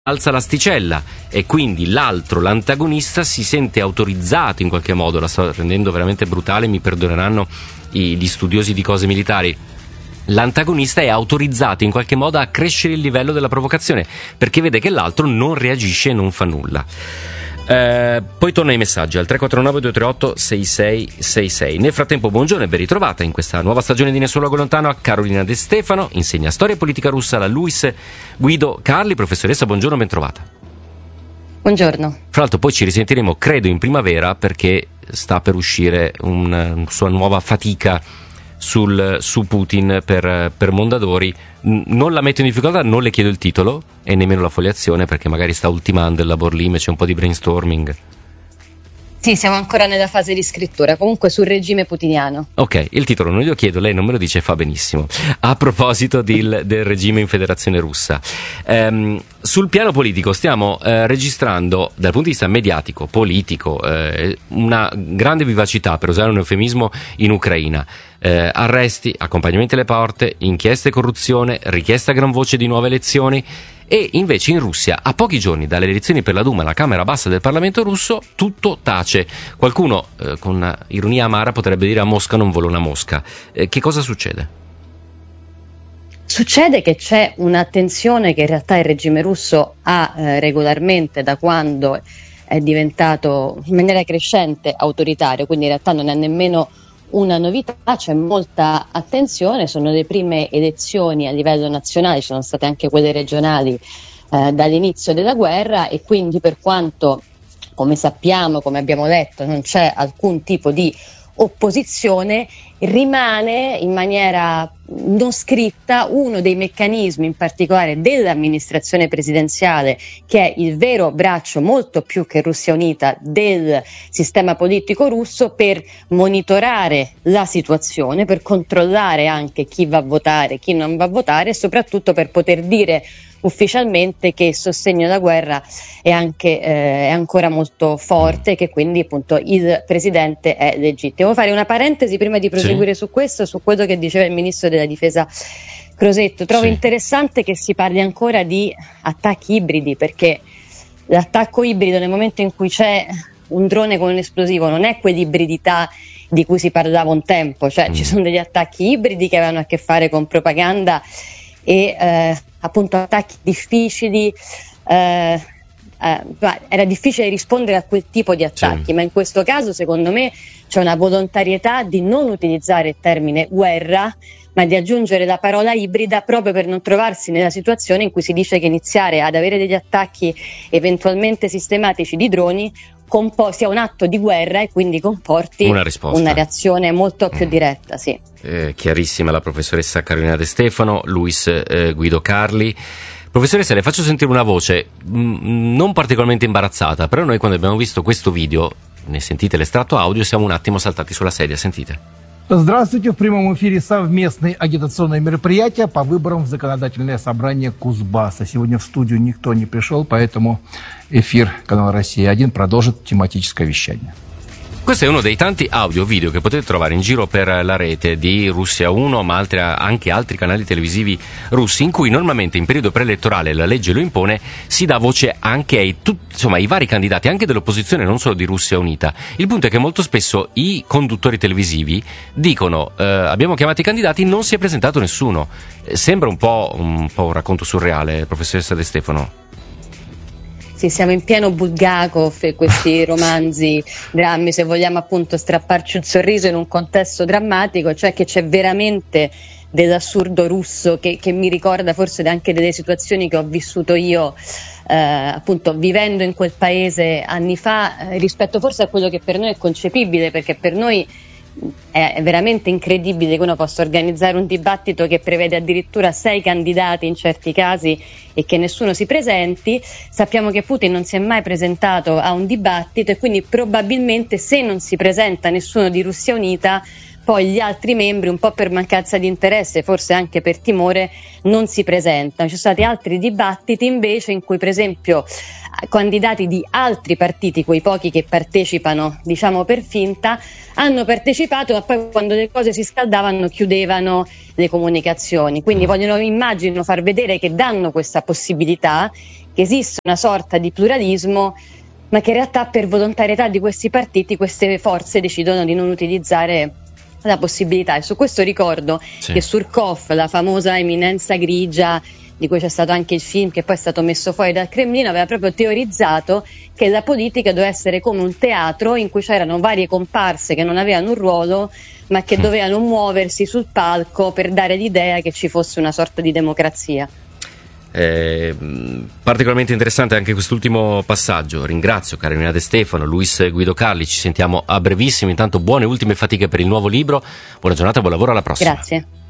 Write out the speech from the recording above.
alza l'asticella e quindi l'antagonista si sente autorizzato in qualche modo, la sto rendendo veramente brutale, mi perdoneranno gli studiosi di cose militari, l'antagonista è autorizzato in qualche modo a crescere il livello della provocazione perché vede che l'altro non reagisce e non fa nulla. Poi torna ai messaggi al 349-238-6666. Nel frattempo, buongiorno e ben ritrovata in questa nuova stagione di Nessun Luogo Lontano a Carolina De Stefano, insegna storia e politica russa alla LUISS Guido Carli. Professoressa, buongiorno, ben trovata. Buongiorno. Fra l'altro poi ci risentiremo credo in primavera perché sta per uscire una sua nuova fatica su Putin per Mondadori. Non la metto in difficoltà, non le chiedo il titolo e nemmeno la fogliazione perché magari sta ultimando il lavoro lì, c'è un po' di brainstorming. Sì, siamo ancora nella fase di scrittura, comunque sul regime putiniano. Ok, il titolo non glielo chiedo, lei non me lo dice, fa benissimo. A proposito del regime in Federazione Russa, sul piano politico stiamo registrando dal punto di vista mediatico, politico, una grande vivacità, per usare un eufemismo, in Ucraina. Arresti, accompagnamenti alle porte, inchieste e corruzione, richiesta a gran voce di nuove elezioni. E invece in Russia, a pochi giorni dalle elezioni per la Duma, la Camera Bassa del Parlamento russo, tutto tace. Qualcuno, con ironia amara, potrebbe dire: a Mosca non vola una mosca. Che cosa succede? Succede che c'è un'attenzione che in realtà il regime russo ha regolarmente da quando è diventato in maniera crescente autoritario, quindi in realtà non è nemmeno una novità, c'è molta attenzione, sono le prime elezioni a livello nazionale, ci sono state anche quelle regionali dall'inizio della guerra e quindi per quanto, come sappiamo, come abbiamo letto, non c'è alcun tipo di opposizione, rimane in maniera non scritta uno dei meccanismi in particolare dell'amministrazione presidenziale, che è il vero braccio, molto più che Russia Unita, del sistema politico russo, per monitorare la situazione, per controllare anche chi va a votare, chi non va a votare e soprattutto per poter dire ufficialmente che il sostegno alla guerra è ancora molto forte, che quindi appunto il presidente è legittimo. Devo fare una parentesi prima di proseguire su questo, su quello che diceva il ministro della difesa Crosetto. Trovo interessante che si parli ancora di attacchi ibridi, perché l'attacco ibrido nel momento in cui c'è un drone con un esplosivo non è quell'ibridità di cui si parlava un tempo, cioè ci sono degli attacchi ibridi che avevano a che fare con propaganda e appunto attacchi difficili, era difficile rispondere a quel tipo di attacchi, ma in questo caso secondo me c'è una volontarietà di non utilizzare il termine guerra, ma di aggiungere la parola ibrida proprio per non trovarsi nella situazione in cui si dice che iniziare ad avere degli attacchi eventualmente sistematici di droni sia un atto di guerra e quindi comporti una reazione molto più diretta. Sì. Chiarissima la professoressa Carolina De Stefano, LUISS Guido Carli. Professoressa, le faccio sentire una voce non particolarmente imbarazzata, però noi quando abbiamo visto questo video, ne sentite l'estratto audio, siamo un attimo saltati sulla sedia, sentite. Здравствуйте, в прямом эфире совместное агитационное мероприятие по выборам в Законодательное собрание Кузбасса. Сегодня в студию никто не пришел, поэтому эфир канала «Россия-1» продолжит тематическое вещание. Questo è uno dei tanti audio-video che potete trovare in giro per la rete di Russia 1, ma anche altri canali televisivi russi, in cui normalmente in periodo preelettorale, la legge lo impone, si dà voce anche ai vari candidati, anche dell'opposizione, non solo di Russia Unita. Il punto è che molto spesso i conduttori televisivi dicono abbiamo chiamato i candidati, non si è presentato nessuno. Sembra un po' un racconto surreale, professoressa De Stefano. Sì, siamo in pieno Bulgakov e questi romanzi, drammi, se vogliamo appunto strapparci il sorriso in un contesto drammatico, cioè che c'è veramente dell'assurdo russo che mi ricorda forse anche delle situazioni che ho vissuto io appunto vivendo in quel paese anni fa, rispetto forse a quello che per noi è concepibile, perché per noi è veramente incredibile che uno possa organizzare un dibattito che prevede addirittura 6 candidati in certi casi e che nessuno si presenti. Sappiamo che Putin non si è mai presentato a un dibattito e quindi probabilmente se non si presenta nessuno di Russia Unita poi gli altri membri, un po' per mancanza di interesse, forse anche per timore, non si presentano. Ci sono stati altri dibattiti invece in cui, per esempio, candidati di altri partiti, quei pochi che partecipano, diciamo per finta, hanno partecipato, ma poi quando le cose si scaldavano chiudevano le comunicazioni. Quindi vogliono, immagino, far vedere che danno questa possibilità, che esiste una sorta di pluralismo, ma che in realtà per volontarietà di questi partiti queste forze decidono di non utilizzare la possibilità. E su questo ricordo che Surkov, la famosa eminenza grigia di cui c'è stato anche il film che poi è stato messo fuori dal Cremlino, aveva proprio teorizzato che la politica doveva essere come un teatro in cui c'erano varie comparse che non avevano un ruolo ma che dovevano muoversi sul palco per dare l'idea che ci fosse una sorta di democrazia. Particolarmente interessante anche quest'ultimo passaggio. Ringrazio Carolina De Stefano, Luis Guido Carli, ci sentiamo a brevissimo. Intanto buone ultime fatiche per il nuovo libro, buona giornata, buon lavoro, alla prossima. Grazie.